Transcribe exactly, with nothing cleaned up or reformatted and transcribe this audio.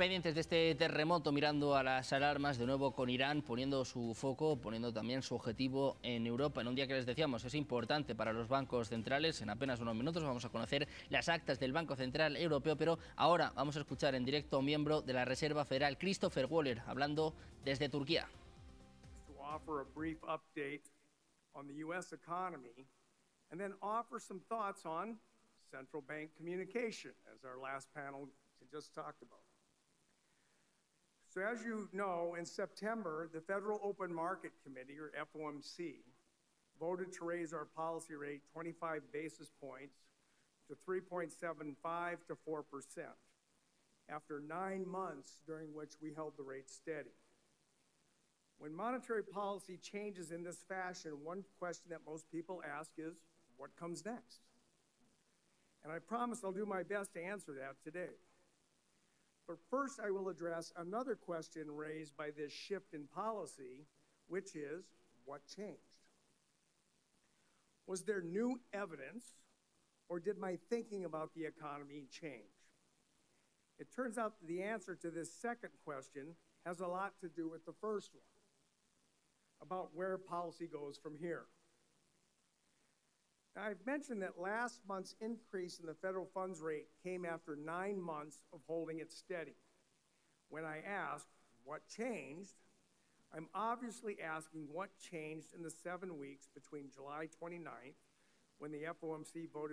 pendientes de este terremoto, mirando a las alarmas, de nuevo con Irán, poniendo su foco, poniendo también su objetivo en Europa. En un día que les decíamos es importante para los bancos centrales. En apenas unos minutos vamos a conocer las actas del Banco Central Europeo, pero ahora vamos a escuchar en directo a un miembro de la Reserva Federal, Christopher Waller, hablando desde Turquía. To offer a brief update on the U S economy and then offer some thoughts on central bank communication, as our last panel just talked about. So as you know, in September, the Federal Open Market Committee, or F O M C, voted to raise our policy rate twenty-five basis points to three point seven five to four percent after nine months during which we held the rate steady. When monetary policy changes in this fashion, one question that most people ask is, what comes next? And I promise I'll do my best to answer that today. But first, I will address another question raised by this shift in policy, which is, what changed? Was there new evidence, or did my thinking about the economy change? It turns out that the answer to this second question has a lot to do with the first one, about where policy goes from here. Now, I've mentioned that last month's increase in the federal funds rate came after nine months of holding it steady. When I ask what changed, I'm obviously asking what changed in the seven weeks between July twenty-ninth, when the F O M C voted